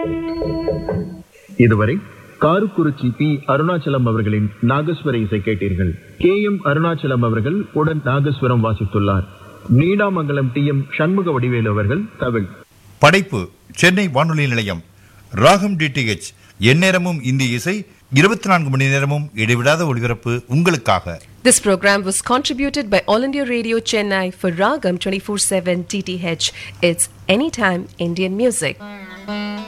இதுவரை காருக்குறிச்சி பி அருணாச்சலம் அவர்களின் நாகஸ்வர இசை கேட்டீர்கள். KM அருணாச்சலம் அவர்கள் உடன் நாகஸ்வரம் வாசித்துள்ளார். நீடாமங்கலம் TM சண்முக வடிவேலு அவர்கள் தவில். படைப்பு சென்னை வானொலி நிலையம். ராகம் DTH எந்நேரமும் இந்திய இசை, 24 மணி நேரமும் இடைவிடாத ஒளிபரப்பு உங்களுக்காக. This program was contributed by All India Radio Chennai for Ragam 24/7 DTH. It's anytime Indian music.